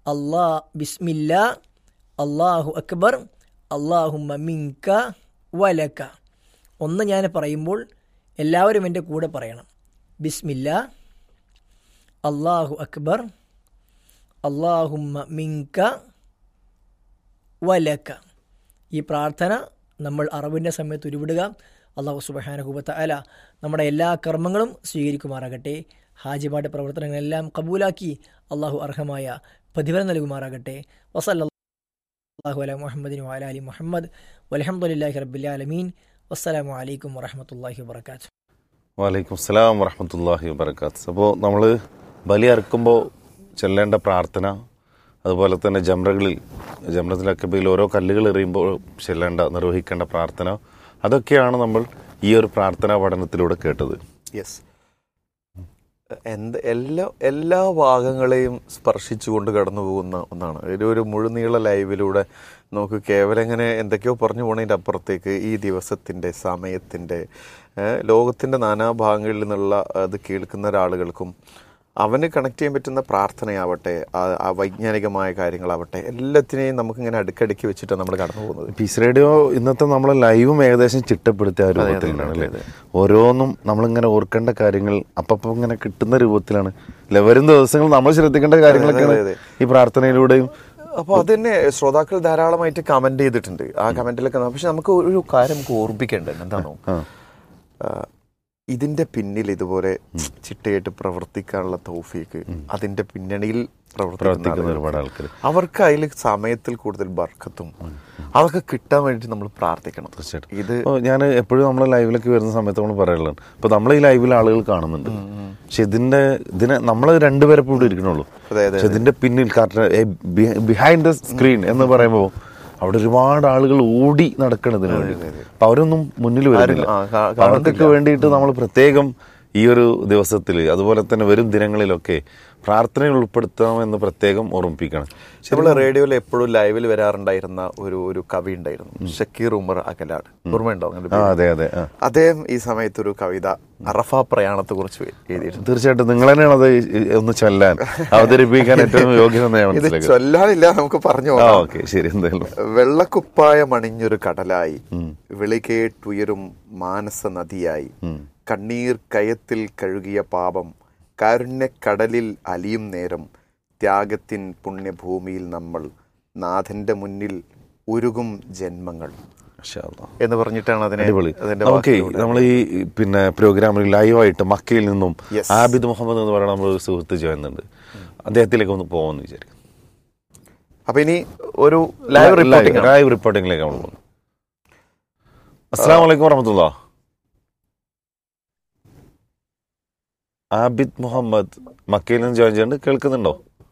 ബിസ്മില്ലാ, അല്ലാഹു അക്ബർ, അല്ലാഹുമ്മ മിൻക വലക. ഒന്ന് ഞാൻ പറയുമ്പോൾ എല്ലാവരും എൻ്റെ കൂടെ പറയണം. ബിസ്മില്ലാ, അല്ലാഹു അക്ബർ, അല്ലാഹുമ്മ മിൻക വലക. ഈ പ്രാർത്ഥന നമ്മൾ അറബിൻ്റെ സമയത്ത് ഉരുവിടുക. അല്ലാഹു സുബ്ഹാനഹു വ തആല നമ്മുടെ എല്ലാ കർമ്മങ്ങളും സ്വീകരിക്കുമാറാകട്ടെ. ഹാജിമാരുടെ പ്രവർത്തനങ്ങളെല്ലാം കബൂലാക്കി അള്ളാഹു അർഹമായ പ്രതിഫലം നൽകുമാറാകട്ടെ. വസല്ലല്ലാഹു അലാ മുഹമ്മദിൻ വഅലാ ആലി മുഹമ്മദ് വൽഹംദുലില്ലാഹി റബ്ബിൽ ആലമീൻ. വസ്സലാമു അലൈക്കും വറഹ്മത്തുള്ളാഹി വബറകാതുഹു. വലൈക്കും സ്സലാം വറഹ്മത്തുള്ളാഹി വബറകാതുഹു. അപ്പോൾ നമ്മൾ ബലി അറുക്കുമ്പോൾ ചൊല്ലേണ്ട പ്രാർത്ഥന, അതുപോലെ തന്നെ ജംറത്തുൽ അഖബയിൽ ഓരോ കല്ലുകൾ എറിയുമ്പോൾ നിർവഹിക്കേണ്ട പ്രാർത്ഥന, അതൊക്കെയാണ് നമ്മൾ ഈ ഒരു പ്രാർത്ഥനാ പഠനത്തിലൂടെ കേട്ടത്. യെസ്, എല്ലാ ഭാഗങ്ങളെയും സ്പർശിച്ചുകൊണ്ട് കടന്നു പോകുന്ന ഒന്നാണ്. ഒരു മുഴുനീള ലൈവിലൂടെ നമുക്ക് കേവലം ഇങ്ങനെ എന്തൊക്കെയോ പറഞ്ഞു പോണതിൻ്റെ അപ്പുറത്തേക്ക് ഈ ദിവസത്തിൻ്റെ, സമയത്തിൻ്റെ, ലോകത്തിൻ്റെ നാനാഭാഗങ്ങളിൽ നിന്നുള്ള അത് കേൾക്കുന്ന ഒരാളുകൾക്കും അവന് കണക്ട് ചെയ്യാൻ പറ്റുന്ന പ്രാർത്ഥനയാവട്ടെ, ആ വൈജ്ഞാനികമായ കാര്യങ്ങളാവട്ടെ, എല്ലാത്തിനെയും നമുക്കിങ്ങനെ അടുക്കടുക്കി വെച്ചിട്ടാണ് നമ്മൾ കടന്നു പോകുന്നത്. പീസ് റേഡിയോ ഇന്നത്തെ നമ്മളെ ലൈവും ഏകദേശം ചിട്ടപ്പെടുത്തിയ രൂപത്തിലാണ് അല്ലേ? ഓരോന്നും നമ്മളിങ്ങനെ ഓർക്കേണ്ട കാര്യങ്ങൾ അപ്പം ഇങ്ങനെ കിട്ടുന്ന രൂപത്തിലാണ് അല്ലെ? വരും ദിവസങ്ങൾ നമ്മൾ ശ്രദ്ധിക്കേണ്ട കാര്യങ്ങളൊക്കെയാണ് ഈ പ്രാർത്ഥനയിലൂടെയും. അപ്പോൾ അത് തന്നെ ശ്രോതാക്കൾ ധാരാളമായിട്ട് കമന്റ് ചെയ്തിട്ടുണ്ട്. ആ കമന്റിലൊക്കെ പക്ഷെ നമുക്ക് ഒരു കാര്യം നമുക്ക് ഓർമ്മിക്കേണ്ടത് എന്താണോ, ഇതിന്റെ പിന്നിൽ ഇതുപോലെ ചിട്ടയായിട്ട് പ്രവർത്തിക്കാനുള്ള തൗഫീക്ക്, അതിന്റെ പിന്നണിയിൽ പ്രവർത്തിക്കുന്ന ഒരുപാട് ആൾക്കാർ, അവർക്ക് അതിൽ സമയത്തിൽ കൂടുതൽ ബർക്കത്തും അതൊക്കെ കിട്ടാൻ വേണ്ടി നമ്മൾ പ്രാർത്ഥിക്കണം. തീർച്ചയായിട്ടും. ഇത് ഞാൻ എപ്പോഴും നമ്മളെ ലൈവിലൊക്കെ വരുന്ന സമയത്ത് നമ്മൾ പറയാനുള്ളത്, ഇപ്പൊ നമ്മൾ ഈ ലൈവിൽ ആളുകൾ കാണുന്നുണ്ട്, പക്ഷെ ഇതിനെ നമ്മൾ രണ്ടുപേരെ ഇവിടെ ഇരിക്കണുള്ളൂ. പക്ഷെ ഇതിന്റെ പിന്നിൽ ബിഹൈൻഡ് ദ സ്ക്രീൻ എന്ന് പറയുമ്പോൾ അവിടെ ഒരുപാട് ആളുകൾ ഓടി നടക്കണതിന് വേണ്ടി. അപ്പൊ അവരൊന്നും മുന്നിൽ വരുന്നില്ല. അവർക്കൊക്കെ വേണ്ടിയിട്ട് നമ്മൾ പ്രത്യേകം ഈ ഒരു ദിവസത്തിൽ, അതുപോലെ തന്നെ വരും ദിനങ്ങളിലൊക്കെ പ്രാർത്ഥനയിൽ ഉൾപ്പെടുത്തണമെന്ന് പ്രത്യേകം ഓർമ്മിപ്പിക്കണം. നമ്മളെ റേഡിയോയിൽ എപ്പോഴും ലൈവിൽ വരാറുണ്ടായിരുന്ന ഒരു കവി ഉണ്ടായിരുന്നു, ഷക്കീർ ഉമർ അകലാട്. ഓർമ്മയുണ്ടോ? അതെ അതെ. അദ്ദേഹം ഈ സമയത്തൊരു കവിത അറഫ പ്രയാണത്തെ കുറിച്ച് എഴുതിയിട്ടുണ്ട്. തീർച്ചയായിട്ടും നിങ്ങൾ തന്നെയാണ് അത് ഒന്ന് ചൊല്ലാൻ അവതരിപ്പിക്കാൻ ഏറ്റവും യോഗ്യത. ഇത് ചൊല്ലാനില്ല, നമുക്ക് പറഞ്ഞു. ഓക്കെ, ശരി. എന്തായാലും വെള്ളക്കുപ്പായം അണിഞ്ഞൊരു കടലായി, വിളികേട്ടുയരും മാനസ നദിയായി, കണ്ണീർ കയത്തിൽ കഴുകിയ പാപം കാരുണ്യക്കടലിൽ അലിയും നേരം, ത്യാഗത്തിൻ പുണ്യഭൂമിയിൽ നമ്മൾ, നാഥന്റെ മുന്നിൽ ഉരുകും ജന്മങ്ങൾ എന്ന് പറഞ്ഞിട്ടാണ് അതിനെ. ഓക്കെ, നമ്മൾ ഈ പ്രോഗ്രാമിൽ ലൈവായിട്ട് മക്കയിൽ നിന്നും ആബിദ് മുഹമ്മദ് എന്ന് പറയുന്ന നമ്മളൊരു സുഹൃത്ത് ചെയ്യുന്നുണ്ട്. അദ്ദേഹത്തിലേക്ക് ഒന്ന് പോകാമെന്ന് വിചാരിക്കും. അപ്പൊ ഇനി ഒരു ലൈവ് റിപ്പോർട്ടിംഗിലേക്ക് നമ്മൾ പോകുന്നു. അസ്സലാമു അലൈക്കും വറഹ്മത്തുള്ളാഹി. ആബിദ് മുഹമ്മദ് മക്കയിൽ നിന്ന് ജോയിൻ ചെയ്യുന്നുണ്ട്. കേൾക്കുന്നുണ്ടോ?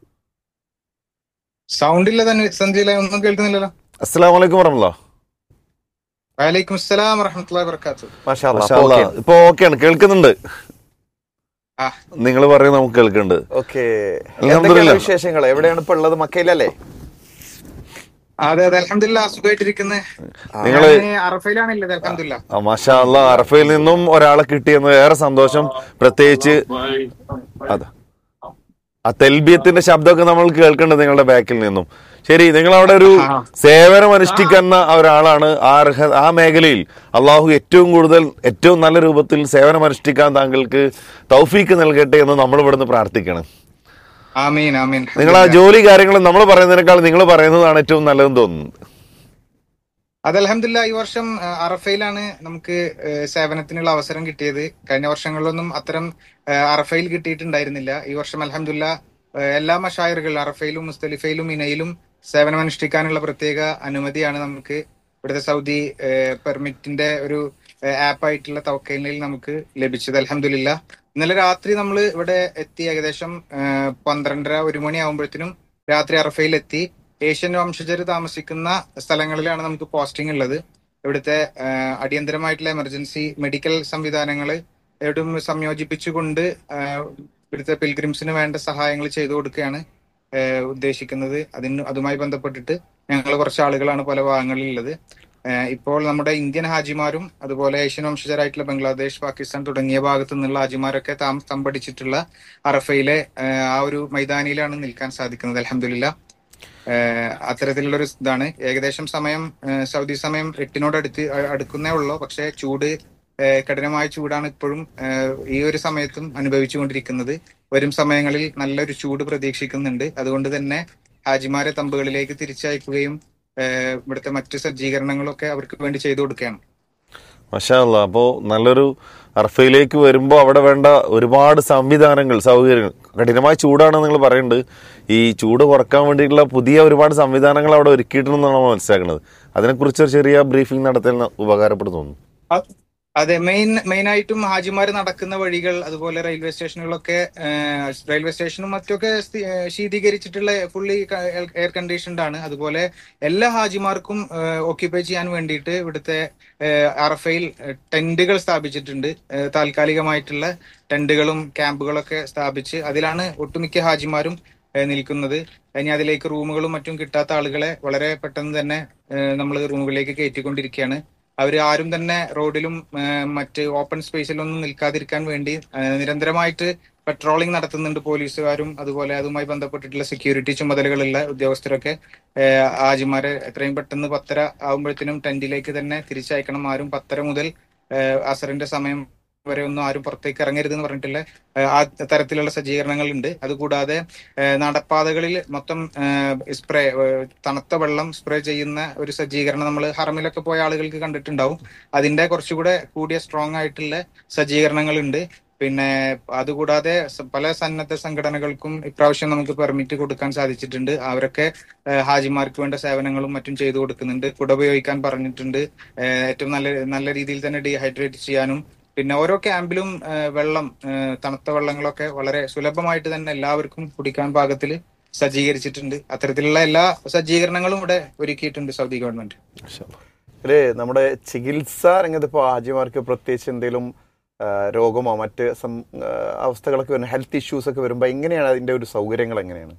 സൗണ്ട് ഇല്ല തന്നെ, സന്ധ്യയിലെ ഒന്നും കേൾക്കുന്നില്ലല്ലോ. അസ്സലാമു അലൈക്കും വറഹ്മത്തുള്ളാഹി. വഅലൈക്കും അസ്സലാം വറഹ്മത്തുള്ളാഹി വബറകാതുഹു. മാഷാ അല്ലാഹ്, ഇപ്പൊ ഓക്കെയാണ്, കേൾക്കുന്നുണ്ട്. നിങ്ങൾ പറയുന്നത് നമുക്ക് കേൾക്കുന്നുണ്ട്. ഓക്കെ, വിശേഷങ്ങൾ എവിടെയാണ് ഇപ്പൊ ഉള്ളത്? മക്കയിലല്ലേ? അതെ അതെ, അൽഹംദുലില്ലാഹ് സുഖമായിട്ടിരിക്കുന്നത്. നിങ്ങള് അറഫയിലാണല്ലേ? അൽഹംദുലില്ലാഹ്. മാഷാ അല്ലാഹ്, അറഫയിൽ നിന്നും ഒരാളെ കിട്ടിയെന്ന് ഏറെ സന്തോഷം. പ്രത്യേകിച്ച് അതെ, ആ തെൽബിയത്തിന്റെ ശബ്ദമൊക്കെ നമ്മൾ കേൾക്കേണ്ടത് നിങ്ങളുടെ ബാക്കിൽ നിന്നും. ശരി, നിങ്ങൾ അവിടെ ഒരു സേവനം അനുഷ്ഠിക്കുന്ന ഒരാളാണ്. ആ മേഖലയിൽ അള്ളാഹു ഏറ്റവും കൂടുതൽ ഏറ്റവും നല്ല രൂപത്തിൽ സേവനം അനുഷ്ഠിക്കാൻ താങ്കൾക്ക് തൗഫീക്ക് നൽകട്ടെ എന്ന് നമ്മൾ ഇവിടുന്ന് പ്രാർത്ഥിക്കണം. നിങ്ങൾ ആ ജോലി കാര്യങ്ങൾ നമ്മൾ പറയുന്നതിനേക്കാൾ നിങ്ങൾ പറയുന്നതാണ് ഏറ്റവും നല്ലതെന്ന് തോന്നുന്നു. അത് അൽഹംദുലില്ലാഹ്, ഈ വർഷം അറഫയിലാണ് നമുക്ക് സേവനത്തിനുള്ള അവസരം കിട്ടിയത്. കഴിഞ്ഞ വർഷങ്ങളിലൊന്നും അത്തരം അറഫയിൽ കിട്ടിയിട്ടുണ്ടായിരുന്നില്ല. ഈ വർഷം അൽഹംദുലില്ലാഹ് എല്ലാ മശായിറുകൾ അറഫയിലും മുസ്തലിഫയിലും മിനയിലും സേവനം അനുഷ്ഠിക്കാനുള്ള പ്രത്യേക അനുമതിയാണ് നമുക്ക് ഇവിടുത്തെ സൗദി പെർമിറ്റിന്റെ ഒരു ആപ്പായിട്ടുള്ള തവക്കലിൽ നമുക്ക് ലഭിച്ചത്. അൽഹംദുലില്ലാഹ്, ഇന്നലെ രാത്രി നമ്മൾ ഇവിടെ എത്തി. ഏകദേശം 12:30-1 മണി ആകുമ്പോഴത്തേനും രാത്രി അറഫയിൽ എത്തി. ഏഷ്യൻ വംശജർ താമസിക്കുന്ന സ്ഥലങ്ങളിലാണ് നമുക്ക് പോസ്റ്റിംഗ് ഉള്ളത്. ഇവിടുത്തെ അടിയന്തരമായിട്ടുള്ള എമർജൻസി മെഡിക്കൽ സംവിധാനങ്ങൾ എവിടെയും സംയോജിപ്പിച്ചുകൊണ്ട് ഇവിടുത്തെ പിൽഗ്രിംസിന് വേണ്ട സഹായങ്ങൾ ചെയ്തു കൊടുക്കുകയാണ് ഉദ്ദേശിക്കുന്നത്. അതുമായി ബന്ധപ്പെട്ടിട്ട് ഞങ്ങൾ കുറച്ച് ആളുകളാണ് പല ഭാഗങ്ങളിലുള്ളത്. ഇപ്പോൾ നമ്മുടെ ഇന്ത്യൻ ഹാജിമാരും അതുപോലെ ഏഷ്യൻ വംശജരായിട്ടുള്ള ബംഗ്ലാദേശ്, പാകിസ്ഥാൻ തുടങ്ങിയ ഭാഗത്തു നിന്നുള്ള ഹാജിമാരൊക്കെ തമ്പടിച്ചിട്ടുള്ള അറഫയിലെ ആ ഒരു മൈതാനിയിലാണ് നിൽക്കാൻ സാധിക്കുന്നത്. അൽഹംദുലില്ലാഹ്. അത്തരത്തിലുള്ളൊരു ഇതാണ്. ഏകദേശം സമയം സൗദി സമയം 8 അടുക്കുന്നേ ഉള്ളൂ. പക്ഷെ ചൂട് കഠിനമായ ചൂടാണ് ഇപ്പോഴും ഈ ഒരു സമയത്തും അനുഭവിച്ചുകൊണ്ടിരിക്കുന്നത്. വരും സമയങ്ങളിൽ നല്ലൊരു ചൂട് പ്രതീക്ഷിക്കുന്നുണ്ട്. അതുകൊണ്ട് തന്നെ ഹാജിമാരെ തമ്പുകളിലേക്ക് തിരിച്ചയക്കുകയും ഇവിടുത്തെ മറ്റു സജ്ജീകരണങ്ങളൊക്കെ അവർക്ക് വേണ്ടി ചെയ്തു കൊടുക്കുകയാണ്. മാഷാ അല്ലാ. അപ്പോൾ നല്ലൊരു അർഫയിലേക്ക് വരുമ്പോൾ അവിടെ വേണ്ട ഒരുപാട് സംവിധാനങ്ങൾ, സൗകര്യങ്ങൾ, കഠിനമായ ചൂടാണ് നിങ്ങൾ പറയുന്നത്. ഈ ചൂട് കുറക്കാൻ വേണ്ടിയിട്ടുള്ള പുതിയ ഒരുപാട് സംവിധാനങ്ങൾ അവിടെ ഒരുക്കിയിട്ടുണ്ടെന്നാണ് മനസ്സിലാക്കുന്നത്. അതിനെക്കുറിച്ച് ഒരു ചെറിയ ബ്രീഫിംഗ് നടത്താൻ ഉപകാരപ്പെടുന്നു. അതെ, മെയിനായിട്ടും ഹാജിമാർ നടക്കുന്ന വഴികൾ, അതുപോലെ റെയിൽവേ സ്റ്റേഷനുകളൊക്കെ റെയിൽവേ സ്റ്റേഷനും മറ്റൊക്കെ ശീതീകരിച്ചിട്ടുള്ള ഫുള്ളി എയർ കണ്ടീഷൻഡ് ആണ്. അതുപോലെ എല്ലാ ഹാജിമാർക്കും ഓക്യുപ്പൈ ചെയ്യാൻ വേണ്ടിയിട്ട് ഇവിടുത്തെ അറഫയിൽ ടെന്റുകൾ സ്ഥാപിച്ചിട്ടുണ്ട്. താൽക്കാലികമായിട്ടുള്ള ടെന്റുകളും ക്യാമ്പുകളൊക്കെ സ്ഥാപിച്ച് അതിലാണ് ഒട്ടുമിക്ക ഹാജിമാരും നിൽക്കുന്നത്. ഇനി അതിലേക്ക് റൂമുകളും മറ്റും കിട്ടാത്ത ആളുകളെ വളരെ പെട്ടെന്ന് തന്നെ നമ്മൾ റൂമുകളിലേക്ക് കയറ്റിക്കൊണ്ടിരിക്കുകയാണ്. അവർ ആരും തന്നെ റോഡിലും മറ്റ് ഓപ്പൺ സ്പേസിലൊന്നും നിൽക്കാതിരിക്കാൻ വേണ്ടി നിരന്തരമായിട്ട് പെട്രോളിംഗ് നടത്തുന്നുണ്ട് പോലീസുകാരും. അതുപോലെ അതുമായി ബന്ധപ്പെട്ടിട്ടുള്ള സെക്യൂരിറ്റി ചുമതലകളുള്ള ഉദ്യോഗസ്ഥരൊക്കെ ഹാജിമാരെ എത്രയും പെട്ടെന്ന് 10:30 ആകുമ്പോഴത്തേനും ടെന്റിലേക്ക് തന്നെ തിരിച്ചയക്കണം. ആരും 10:30 മുതൽ അസറിന്റെ സമയം വരെ ഒന്നും ആരും പുറത്തേക്ക് ഇറങ്ങരുതെന്ന് പറഞ്ഞിട്ടുള്ള ആ തരത്തിലുള്ള സജ്ജീകരണങ്ങൾ ഉണ്ട്. അതുകൂടാതെ നടപ്പാതകളിൽ മൊത്തം സ്പ്രേ, തണുത്ത വെള്ളം സ്പ്രേ ചെയ്യുന്ന ഒരു സജ്ജീകരണം നമ്മൾ ഹറമിലൊക്കെ പോയ ആളുകൾക്ക് കണ്ടിട്ടുണ്ടാവും. അതിന്റെ കുറച്ചുകൂടെ കൂടിയ സ്ട്രോങ് ആയിട്ടുള്ള സജ്ജീകരണങ്ങൾ ഉണ്ട്. പിന്നെ അതുകൂടാതെ പല സന്നദ്ധ സംഘടനകൾക്കും ഇപ്രാവശ്യം നമുക്ക് പെർമിറ്റ് കൊടുക്കാൻ സാധിച്ചിട്ടുണ്ട്. അവരൊക്കെ ഹാജിമാർക്ക് വേണ്ട സേവനങ്ങളും മറ്റും ചെയ്തു കൊടുക്കുന്നുണ്ട്. കുട ഉപയോഗിക്കാൻ പറഞ്ഞിട്ടുണ്ട്. ഏറ്റവും നല്ല രീതിയിൽ തന്നെ ഡീഹൈഡ്രേറ്റ് ചെയ്യാനും, പിന്നെ ഓരോ ക്യാമ്പിലും വെള്ളം, തണുത്ത വെള്ളങ്ങളൊക്കെ വളരെ സുലഭമായിട്ട് തന്നെ എല്ലാവർക്കും കുടിക്കാൻ പാകത്തിൽ സജ്ജീകരിച്ചിട്ടുണ്ട്. അത്തരത്തിലുള്ള എല്ലാ സജ്ജീകരണങ്ങളും ഇവിടെ ഒരുക്കിയിട്ടുണ്ട് സൗദി ഗവൺമെന്റ്. അല്ലേ, നമ്മുടെ ചികിത്സാ രംഗത്ത് ഇപ്പോൾ ഹാജിമാർക്ക് പ്രത്യേകിച്ച് എന്തെങ്കിലും രോഗമോ മറ്റ് അവസ്ഥകളൊക്കെ വരുന്ന ഹെൽത്ത് ഇഷ്യൂസ് ഒക്കെ വരുമ്പോൾ എങ്ങനെയാണ് അതിന്റെ ഒരു സൗകര്യങ്ങൾ എങ്ങനെയാണ്?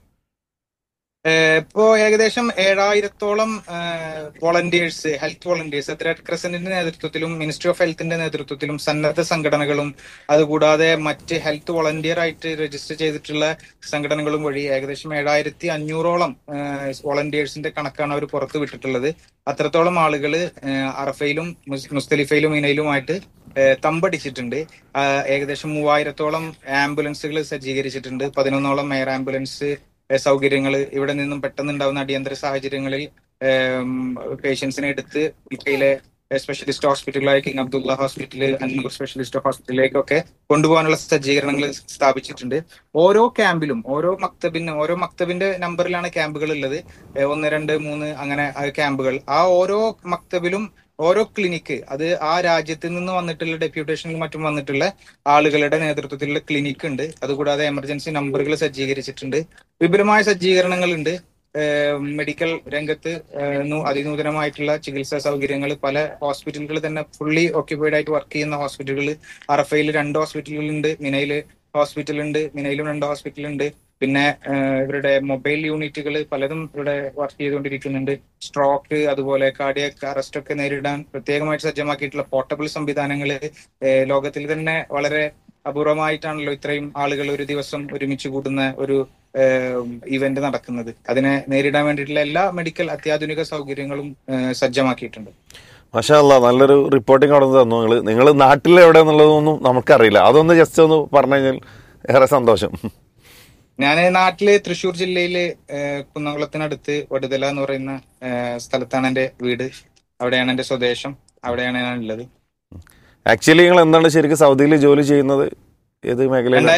ഇപ്പോ ഏകദേശം 7000-ഓളം volunteers, health volunteers red ക്രസന്റിന്റെ നേതൃത്വത്തിലും ministry of ഹെൽത്തിന്റെ നേതൃത്വത്തിലും സന്നദ്ധ സംഘടനകളും അതുകൂടാതെ മറ്റ് ഹെൽത്ത് വോളണ്ടിയർ ആയിട്ട് രജിസ്റ്റർ ചെയ്തിട്ടുള്ള സംഘടനകളും വഴി ഏകദേശം 7500-ഓളം വോളണ്ടിയേഴ്സിന്റെ കണക്കാണ് അവർ പുറത്തു വിട്ടിട്ടുള്ളത്. അത്രത്തോളം ആളുകൾ അറഫയിലും മുസ്ദലിഫയിലും മിനയിലുമായിട്ട് തമ്പടിച്ചിട്ടുണ്ട്. ഏകദേശം 3000-ഓളം ആംബുലൻസുകൾ സജ്ജീകരിച്ചിട്ടുണ്ട്. 11-ഓളം എയർ ആംബുലൻസ് സൗകര്യങ്ങൾ. ഇവിടെ നിന്നും പെട്ടെന്നുണ്ടാവുന്ന അടിയന്തര സാഹചര്യങ്ങളിൽ പേഷ്യൻസിനെ എടുത്ത് ഇക്കയിലെ സ്പെഷ്യലിസ്റ്റ് ഹോസ്പിറ്റലായ കിങ് അബ്ദുള്ള ഹോസ്പിറ്റല്, അന്നൂർ സ്പെഷ്യലിസ്റ്റ് ഹോസ്പിറ്റലിലേക്കൊക്കെ കൊണ്ടുപോകാനുള്ള സജ്ജീകരണങ്ങൾ സ്ഥാപിച്ചിട്ടുണ്ട്. ഓരോ ക്യാമ്പിലും ഓരോ മക്തബിന്റെ നമ്പറിലാണ് ക്യാമ്പുകൾ ഉള്ളത്. 1, 2, 3 അങ്ങനെ ക്യാമ്പുകൾ. ആ ഓരോ മക്തബിലും ഓരോ ക്ലിനിക്ക്, അത് ആ രാജ്യത്ത് നിന്ന് വന്നിട്ടുള്ള ഡെപ്യൂട്ടേഷനിൽ മറ്റും വന്നിട്ടുള്ള ആളുകളുടെ നേതൃത്വത്തിലുള്ള ക്ലിനിക്ക് ഉണ്ട്. അതുകൂടാതെ എമർജൻസി നമ്പറുകൾ സജ്ജീകരിച്ചിട്ടുണ്ട്. വിപുലമായ സജ്ജീകരണങ്ങളുണ്ട്. മെഡിക്കൽ രംഗത്ത് അതിനൂതനമായിട്ടുള്ള ചികിത്സാ സൗകര്യങ്ങൾ, പല ഹോസ്പിറ്റലുകൾ തന്നെ ഫുള്ളി ഓക്യുപ്പൈഡ് ആയിട്ട് വർക്ക് ചെയ്യുന്ന ഹോസ്പിറ്റലുകൾ. അറഫയിൽ 2 ഹോസ്പിറ്റലുകളുണ്ട്, മിനയില് ഹോസ്പിറ്റലുണ്ട്, മിനയിലും 2 ഹോസ്പിറ്റലുണ്ട്. പിന്നെ ഇവരുടെ മൊബൈൽ യൂണിറ്റുകൾ പലതും ഇവിടെ വർക്ക് ചെയ്തുകൊണ്ടിരിക്കുന്നുണ്ട്. സ്ട്രോക്ക്, അതുപോലെ കാർഡിയക് അറസ്റ്റ് ഒക്കെ നേരിടാൻ പ്രത്യേകമായിട്ട് സജ്ജമാക്കിയിട്ടുള്ള പോർട്ടബിൾ സംവിധാനങ്ങൾ. ലോകത്തിൽ തന്നെ വളരെ അപൂർവമായിട്ടാണല്ലോ ഇത്രയും ആളുകൾ ഒരു ദിവസം ഒരുമിച്ച് കൂടുന്ന ഒരു ഇവന്റ് നടക്കുന്നത്. അതിനെ നേരിടാൻ വേണ്ടിയിട്ടുള്ള എല്ലാ മെഡിക്കൽ അത്യാധുനിക സൗകര്യങ്ങളും സജ്ജമാക്കിയിട്ടുണ്ട്. മാഷാ അല്ലാ, നല്ലൊരു റിപ്പോർട്ടിംഗ് അവിടെ നിന്ന് തന്നു. നിങ്ങൾ നാട്ടിൽ എവിടെ എന്നുള്ളതൊന്നും നമുക്കറിയില്ല. അതൊന്ന് ജസ്റ്റ് ഒന്ന് പറഞ്ഞു കഴിഞ്ഞാൽ ഏറെ സന്തോഷം. ഞാൻ നാട്ടില് തൃശ്ശൂർ ജില്ലയില് കുന്നംകുളത്തിനടുത്ത് വടുതല എന്ന് പറയുന്ന സ്ഥലത്താണ് എന്റെ വീട്. അവിടെയാണ് എന്റെ സ്വദേശം. അവിടെയാണ് ഞാൻ ഉള്ളത്. ആക്ച്വലി നിങ്ങൾ എന്താണ് ശരിക്കും സൗദിയിൽ ജോലി ചെയ്യുന്നത്? ഏത് മേഖലയിൽ?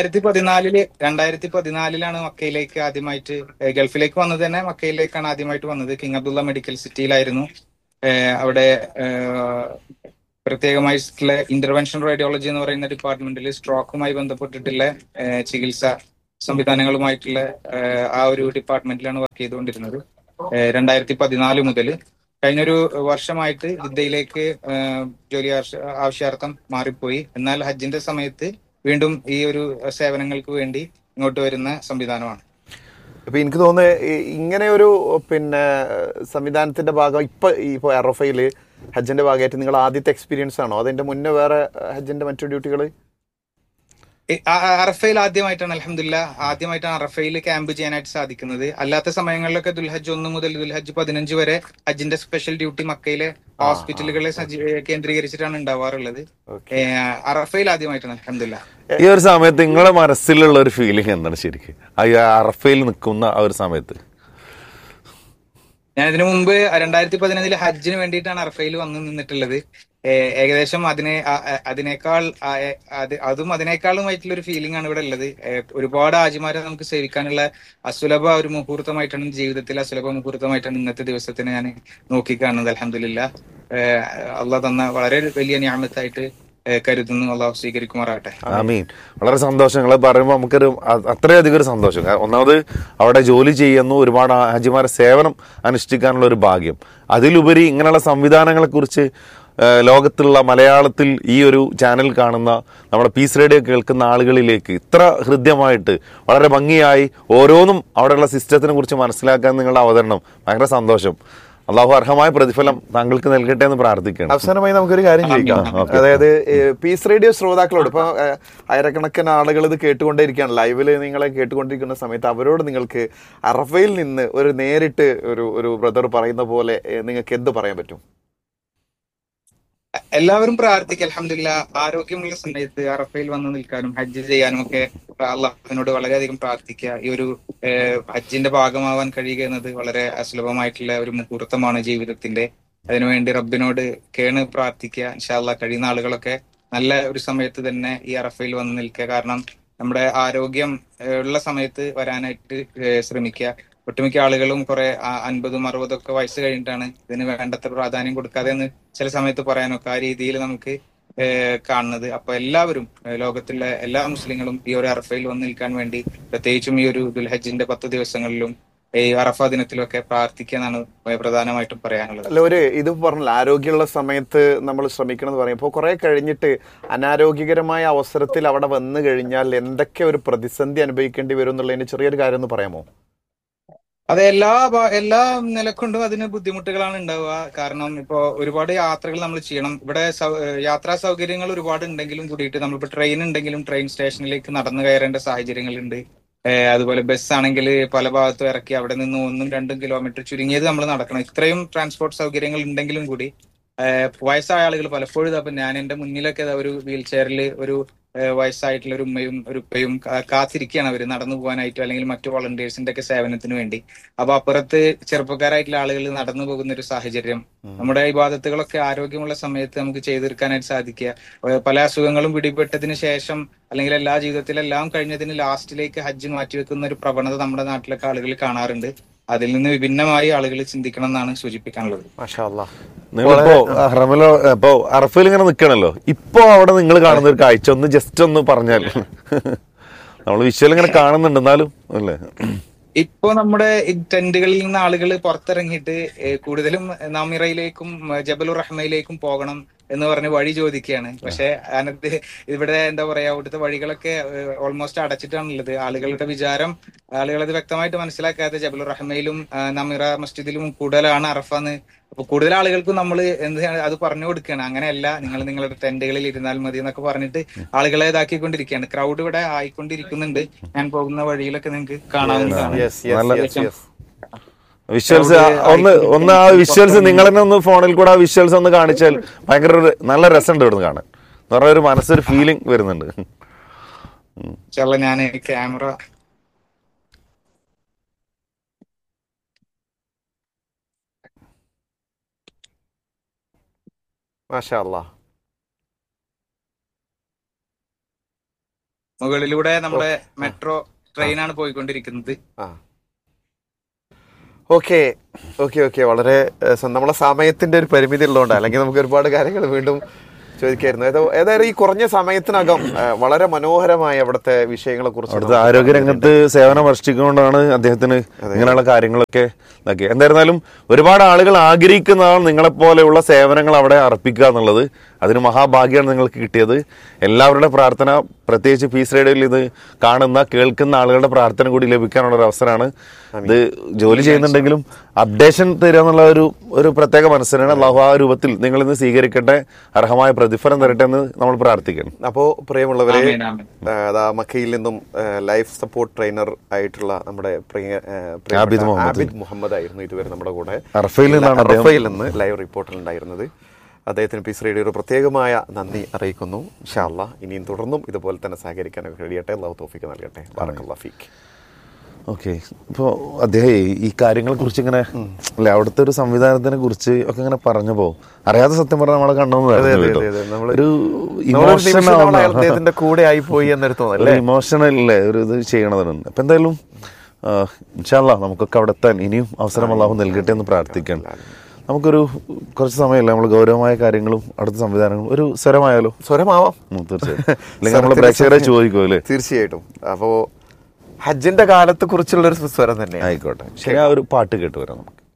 2014 മക്കയിലേക്ക് ആദ്യമായിട്ട്, ഗൾഫിലേക്ക് വന്നത് തന്നെ മക്കയിലേക്കാണ് ആദ്യമായിട്ട് വന്നത്. King Abdulla medical സിറ്റിയിലായിരുന്നു. അവിടെ പ്രത്യേകമായിട്ടുള്ള ഇന്റർവെൻഷൻ റേഡിയോളജി എന്ന് പറയുന്ന ഡിപ്പാർട്ട്മെന്റിൽ സ്ട്രോക്കുമായി ബന്ധപ്പെട്ടിട്ടുള്ള ചികിത്സ സംവിധാനങ്ങളുമായിട്ടുള്ള ആ ഒരു ഡിപ്പാർട്ട്മെന്റിലാണ് വർക്ക് ചെയ്തുകൊണ്ടിരുന്നത്. 2014 മുതൽ കഴിഞ്ഞൊരു വർഷമായിട്ട് ജിദ്ദയിലേക്ക് ജോലി ആവശ്യാർത്ഥം മാറിപ്പോയി. എന്നാൽ ഹജ്ജിന്റെ സമയത്ത് വീണ്ടും ഈ ഒരു സേവനങ്ങൾക്ക് വേണ്ടി ഇങ്ങോട്ട് വരുന്ന സംവിധാനമാണ്. അപ്പൊ എനിക്ക് തോന്നുന്നത് ഇങ്ങനെ ഒരു സംവിധാനത്തിന്റെ ഭാഗം ഇപ്പൊ അറഫയില് ഹജ്ജിന്റെ ഭാഗമായിട്ട് നിങ്ങൾ ആദ്യത്തെ എക്സ്പീരിയൻസ് ആണോ? അതിന്റെ മുന്നേ വേറെ ഹജ്ജിന്റെ മറ്റു ഡ്യൂട്ടികൾ? അറഫയിൽ ആദ്യമായിട്ടാണ് ആദ്യമായിട്ടാണ് അറഫയിൽ ക്യാമ്പ് ചെയ്യാനായിട്ട് സാധിക്കുന്നത്. അല്ലാത്ത സമയങ്ങളിലൊക്കെ ദുൽഹജ്ജ് 1 മുതൽ ദുൽഹജ്ജ് 15 വരെ ഹജ്ജിന്റെ സ്പെഷ്യൽ ഡ്യൂട്ടി മക്കയിലെ ഹോസ്പിറ്റലുകളെ കേന്ദ്രീകരിച്ചിട്ടാണ് ഉണ്ടാവാറുള്ളത്. അറഫയിൽ ആദ്യമായിട്ടാണ് അൽഹംദുലില്ലാ. ഈ ഒരു സമയത്ത് നിങ്ങളുടെ മനസ്സിലുള്ള ഒരു ഫീലിംഗ് എന്താണ് ശരിക്കും അറഫയിൽ നിൽക്കുന്ന ആ ഒരു സമയത്ത്? ഞാൻ ഇതിനു മുമ്പ് 2015 ഹജ്ജിന് വേണ്ടിയിട്ടാണ് അറഫയിൽ വന്ന് നിന്നിട്ടുള്ളത്. ഏകദേശം അതിനേക്കാളുമായിട്ടുള്ള ഒരു ഫീലിംഗ് ആണ് ഇവിടെ ഉള്ളത്. ഒരുപാട് ഹാജിമാരെ നമുക്ക് സേവിക്കാനുള്ള അസുലഭ ഒരു മുഹൂർത്തമായിട്ടാണ് ജീവിതത്തിൽ അസുലഭ മുഹൂർത്തമായിട്ടാണ് ഇന്നത്തെ ദിവസത്തിനെ ഞാൻ നോക്കിക്കാണുന്നത്. അൽഹംദുലില്ലാ, അള്ളാഹ് തന്ന വളരെ വലിയ നിഅമത്തായിട്ട് കരുതുന്നു. അള്ളാഹു സ്വീകരിക്കുമാറാകട്ടെ. ആമീൻ. വളരെ സന്തോഷം. നിങ്ങൾ പറയുമ്പോൾ നമുക്കൊരു അത്രയധികം ഒരു സന്തോഷം. ഒന്നാമത് അവിടെ ജോലി ചെയ്യുന്നു, ഒരുപാട് ഹാജിമാരെ സേവനം അനുഷ്ഠിക്കാനുള്ള ഒരു ഭാഗ്യം. അതിലുപരി ഇങ്ങനെയുള്ള സംവിധാനങ്ങളെക്കുറിച്ച് ലോകത്തുള്ള മലയാളത്തിൽ ഈ ഒരു ചാനൽ കാണുന്ന നമ്മുടെ പീസ് റേഡിയോ കേൾക്കുന്ന ആളുകളിലേക്ക് ഇത്ര ഹൃദ്യമായിട്ട് വളരെ ഭംഗിയായി ഓരോന്നും അവിടെയുള്ള സിസ്റ്റത്തിനെ കുറിച്ച് മനസ്സിലാക്കാൻ നിങ്ങളുടെ അവതരണം ഭയങ്കര സന്തോഷം. അള്ളാഹു അർഹമായ പ്രതിഫലം താങ്കൾക്ക് നൽകട്ടെ എന്ന് പ്രാർത്ഥിക്കണം. അവസാനമായി നമുക്കൊരു കാര്യം ചോദിക്കാം. അതായത് പീസ് റേഡിയോ ശ്രോതാക്കളോട് ഇപ്പൊ ആയിരക്കണക്കിന് ആളുകൾ ഇത് കേട്ടുകൊണ്ടേയിരിക്കുകയാണ്, ലൈവില് നിങ്ങളെ കേട്ടുകൊണ്ടിരിക്കുന്ന സമയത്ത് അവരോട് നിങ്ങൾക്ക് അറഫയിൽ നിന്ന് ഒരു നേരിട്ട് ഒരു ബ്രദർ പറയുന്ന പോലെ നിങ്ങൾക്ക് എന്ത് പറയാൻ പറ്റും? എല്ലാവരും പ്രാർത്ഥിക്കുക. അൽഹംദുലില്ലാ, ആരോഗ്യമുള്ള സമയത്ത് അറഫയിൽ വന്ന് നിൽക്കാനും ഹജ്ജ് ചെയ്യാനും ഒക്കെ അള്ളാഹുവിനോട് വളരെയധികം പ്രാർത്ഥിക്കുക. ഈ ഒരു ഹജ്ജിന്റെ ഭാഗമാവാൻ കഴിയുക എന്നത് വളരെ അസുലഭമായിട്ടുള്ള ഒരു മുഹൂർത്തമാണ് ജീവിതത്തിന്റെ. അതിനുവേണ്ടി റബ്ബിനോട് പ്രാർത്ഥിക്കുക. ഇൻഷാ അല്ലാഹ് കഴിയുന്ന ആളുകളൊക്കെ നല്ല ഒരു സമയത്ത് തന്നെ ഈ അറഫയിൽ വന്ന് നിൽക്കുക. കാരണം നമ്മുടെ ആരോഗ്യം ഉള്ള സമയത്ത് വരാനായിട്ട് ശ്രമിക്കുക. ഒട്ടുമിക്ക ആളുകളും കുറെ 50, 60 ഒക്കെ വയസ്സ് കഴിഞ്ഞിട്ടാണ് ഇതിന് വേണ്ടത്ര പ്രാധാന്യം കൊടുക്കാതെ എന്ന് ചില സമയത്ത് പറയാനൊക്കെ ആ രീതിയിൽ നമുക്ക് കാണുന്നത്. അപ്പൊ എല്ലാവരും, ലോകത്തുള്ള എല്ലാ മുസ്ലിങ്ങളും ഈ ഒരു അറഫയിൽ വന്ന് നിൽക്കാൻ വേണ്ടി പ്രത്യേകിച്ചും ഈ ഒരു ദുൽഹജ്ജിന്റെ 10 ദിവസങ്ങളിലും ഈ അറഫ ദിനത്തിലൊക്കെ പ്രാർത്ഥിക്കുക എന്നാണ് പ്രധാനമായിട്ടും പറയാനുള്ളത്. അല്ല, ഇത് പറഞ്ഞില്ല, ആരോഗ്യമുള്ള സമയത്ത് നമ്മൾ ശ്രമിക്കണം എന്ന് പറയുമ്പോൾ കുറെ കഴിഞ്ഞിട്ട് അനാരോഗ്യകരമായ അവസരത്തിൽ അവിടെ വന്നു കഴിഞ്ഞാൽ എന്തൊക്കെ ഒരു പ്രതിസന്ധി അനുഭവിക്കേണ്ടി വരും എന്നുള്ളതിന് ചെറിയൊരു കാര്യം ഒന്ന് പറയാമോ? അതെ, എല്ലാ നിലക്കൊണ്ടും അതിന് ബുദ്ധിമുട്ടുകളാണ് ഉണ്ടാവുക. കാരണം ഇപ്പോ ഒരുപാട് യാത്രകൾ നമ്മൾ ചെയ്യണം. ഇവിടെ യാത്രാ സൗകര്യങ്ങൾ ഒരുപാട് ഉണ്ടെങ്കിലും കൂടിയിട്ട് നമ്മളിപ്പോ ട്രെയിൻ ഉണ്ടെങ്കിലും ട്രെയിൻ സ്റ്റേഷനിലേക്ക് നടന്നു കയറേണ്ട സാഹചര്യങ്ങളുണ്ട്. അതുപോലെ ബസ് ആണെങ്കിൽ പല ഭാഗത്തും ഇറക്കി അവിടെ നിന്ന് 1-2 കിലോമീറ്റർ ചുരുങ്ങിയത് നമ്മൾ നടക്കണം. ഇത്രയും ട്രാൻസ്പോർട്ട് സൗകര്യങ്ങൾ ഉണ്ടെങ്കിലും കൂടി വയസ്സായ ആളുകൾ പലപ്പോഴും അപ്പൊ ഞാൻ എന്റെ മുന്നിലൊക്കെ ഒരു വീൽ ചെയറിൽ ഒരു വയസ്സായിട്ടുള്ള ഒരു ഉമ്മയും ഒരു ഉപ്പയും കാത്തിരിക്കുകയാണ് അവര് നടന്നു പോകാനായിട്ടോ അല്ലെങ്കിൽ മറ്റു വോളണ്ടിയേഴ്സിന്റെ ഒക്കെ സേവനത്തിന് വേണ്ടി. അപ്പൊ അപ്പുറത്ത് ചെറുപ്പക്കാരായിട്ടുള്ള ആളുകൾ നടന്നു പോകുന്ന ഒരു സാഹചര്യം. നമ്മുടെ ഇബാദത്തുകളൊക്കെ ആരോഗ്യമുള്ള സമയത്ത് നമുക്ക് ചെയ്തു തീർക്കാനായിട്ട് സാധിക്കുക. പല അസുഖങ്ങളും പിടിപെട്ടതിന് ശേഷം അല്ലെങ്കിൽ ജീവിതത്തിലെല്ലാം കഴിഞ്ഞതിന് ലാസ്റ്റിലേക്ക് ഹജ്ജ് മാറ്റിവെക്കുന്ന ഒരു പ്രവണത നമ്മുടെ നാട്ടിലൊക്കെ ആളുകൾ കാണാറുണ്ട്. അതിൽ നിന്ന് വിഭിന്നമായി ആളുകൾ ചിന്തിക്കണം എന്നാണ് സൂചിപ്പിക്കാനുള്ളത്. ഇപ്പോ അറഫയിൽ ഇങ്ങനെ നിൽക്കണല്ലോ, ഇപ്പൊ അവിടെ നിങ്ങൾ കാണുന്ന ഒരു കാഴ്ച ഒന്ന് ജസ്റ്റ് ഒന്ന് പറഞ്ഞാൽ. നമ്മൾ വിഷ്വൽ ഇങ്ങനെ കാണുന്നുണ്ട് എന്നാലും അല്ലേ. ഇപ്പോ നമ്മുടെ ടെന്റുകളിൽ നിന്ന് ആളുകൾ പുറത്തിറങ്ങിയിട്ട് കൂടുതലും നമിറയിലേക്കും ജബലുർ റഹ്മയിലേക്കും പോകണം എന്ന് പറഞ്ഞ് വഴി ചോദിക്കുകയാണ്. പക്ഷെ അതിനകത്ത് ഇവിടെ എന്താ പറയാ, അവിടുത്തെ വഴികളൊക്കെ ഓൾമോസ്റ്റ് അടച്ചിട്ടാണുള്ളത്. ആളുകളുടെ വിചാരം, ആളുകളത് വ്യക്തമായിട്ട് മനസ്സിലാക്കാതെ ജബലുർ റഹ്മയിലും നമിറ മസ്ജിദിലും കൂടുതലാണ് അറഫാന്ന്. അപ്പൊ കൂടുതൽ ആളുകൾക്കും നമ്മൾ അത് പറഞ്ഞു കൊടുക്കുകയാണ്. അങ്ങനെയല്ല, നിങ്ങൾ നിങ്ങളുടെ ടെന്റുകളിൽ ഇരുന്നാൽ മതി എന്നൊക്കെ പറഞ്ഞിട്ട് ആളുകളെ ഇതാക്കിക്കൊണ്ടിരിക്കുകയാണ്. ക്രൗഡ് ഇവിടെ ആയിക്കൊണ്ടിരിക്കുന്നുണ്ട്. ഞാൻ പോകുന്ന വഴിയിലൊക്കെ നിങ്ങൾക്ക് കാണാവുന്നതാണ്. വിഷ്വൽസ് ഒന്ന് ആ വിഷ്വൽസ് നിങ്ങൾ തന്നെ ഒന്ന് ഫോണിൽ കൂടെ ആ വിഷ്വൽസ് ഒന്ന് കാണിച്ചാൽ ഭയങ്കര നല്ല രസമുണ്ട് ഇവിടുന്ന് കാണാൻ. എന്ന് പറഞ്ഞ ഒരു മനസ്സൊരു ഫീലിംഗ് വരുന്നുണ്ട്. ഞാൻ ക്യാമറ മാഷാ അല്ലാഹ്. മുകളിലൂടെ നമ്മുടെ മെട്രോ ട്രെയിനാണ് പോയിക്കൊണ്ടിരിക്കുന്നത്. ഓക്കെ, വളരെ നമ്മളെ സമയത്തിന്റെ ഒരു പരിമിതി ഉള്ളതുകൊണ്ട്, അല്ലെങ്കിൽ നമുക്ക് ഒരുപാട് കാര്യങ്ങൾ വീണ്ടും ചോദിക്കായിരുന്നു. ഏതായാലും ഈ കുറഞ്ഞ സമയത്തിനകം വളരെ മനോഹരമായ അവിടുത്തെ വിഷയങ്ങളെ കുറിച്ച്, അവിടുത്തെ ആരോഗ്യരംഗത്ത് സേവനം അനുഷ്ഠിച്ചുകൊണ്ടാണ് അദ്ദേഹത്തിന് ഇങ്ങനെയുള്ള കാര്യങ്ങളൊക്കെ ഇതാക്കി. എന്തായിരുന്നാലും ഒരുപാട് ആളുകൾ ആഗ്രഹിക്കുന്നതാണ് നിങ്ങളെപ്പോലെയുള്ള സേവനങ്ങൾ അവിടെ അർപ്പിക്കുക എന്നുള്ളത്. അതിന് മഹാഭാഗ്യമാണ് നിങ്ങൾക്ക് കിട്ടിയത്. എല്ലാവരുടെ പ്രാർത്ഥന, പ്രത്യേകിച്ച് പീസ് റേഡിയോയിൽ ഇത് കാണുന്ന കേൾക്കുന്ന ആളുകളുടെ പ്രാർത്ഥന കൂടി ലഭിക്കാനുള്ള ഒരു അവസരമാണ്. ഇത് ജോലി ചെയ്യുന്നുണ്ടെങ്കിലും അപ്ഡേഷൻ തരിക എന്നുള്ള ഒരു പ്രത്യേക മനസ്സിനാണ്. അള്ളാഹു ആ രൂപത്തിൽ നിങ്ങൾ ഇന്ന് സ്വീകരിക്കട്ടെ, അർഹമായ പ്രതിഫലം തരട്ടെ എന്ന് നമ്മൾ പ്രാർത്ഥിക്കണം. അപ്പോൾ പ്രിയമുള്ളവരെ, മക്കയിൽ നിന്നും ലൈഫ് സപ്പോർട്ട് ട്രെയിനർ ആയിട്ടുള്ള നമ്മുടെ ആബിദ് മുഹമ്മദ് ആയിരുന്നു ഇതുവരെ നമ്മുടെ കൂടെ അറഫയിൽ നിന്ന് ലൈവ് റിപ്പോർട്ടിൽ ഉണ്ടായിരുന്നത്. അദ്ദേഹത്തിന് പീസ് റേഡിയോ ഒരു പ്രത്യേകമായ നന്ദി അറിയിക്കുന്നു. ഇൻഷാ അല്ലാഹ് ഇനിയും തുടർന്നും ഇതുപോലെ തന്നെ സഹകരിക്കാനൊക്കെ കഴിയട്ടെ. അല്ലാഹു തൗഫീഖ് നൽകട്ടെ. ബാറക്കല്ലാഹു ഫീക്ക്. ഓക്കെ, ഇപ്പോൾ അദ്ദേഹം ഈ കാര്യങ്ങളെ കുറിച്ച് ഇങ്ങനെ അല്ലെ, അവിടുത്തെ ഒരു സംവിധാനത്തിനെ കുറിച്ച് ഒക്കെ ഇങ്ങനെ പറഞ്ഞപ്പോൾ അറിയാതെ സത്യം പറഞ്ഞാൽ നമ്മളെ കണ്ടെന്ന് ഒരു അദ്ദേഹത്തിന്റെ കൂടെ ആയിപ്പോയി എന്നൊരു തോന്നൽ, ഇമോഷണൽ അല്ലേ ഒരു ഇത് ചെയ്യണതുണ്ട്. അപ്പം എന്തായാലും ഇൻഷാ അല്ലാഹ് നമുക്കൊക്കെ അവിടെ എത്താൻ ഇനിയും അവസരം അല്ലാഹു നൽകട്ടെ എന്ന് പ്രാർത്ഥിക്കണം. നമുക്കൊരു കുറച്ച് സമയമല്ല, നമ്മൾ ഗൗരവമായ കാര്യങ്ങളും അടുത്ത സംവിധാനങ്ങളും ഒരു സ്വരമായാലോ? സ്വരമാവാം, തീർച്ചയായും. അല്ലെങ്കിൽ നമ്മൾ പ്രേക്ഷകരെ ചോദിക്കും അല്ലേ? തീർച്ചയായിട്ടും. അപ്പോൾ ഹജ്ജിന്റെ കാലത്തെ കുറിച്ചുള്ള ഒരു സ്വരം തന്നെ ആയിക്കോട്ടെ. ശരി, ആ ഒരു പാട്ട് കേട്ട് വരാം നമുക്ക്.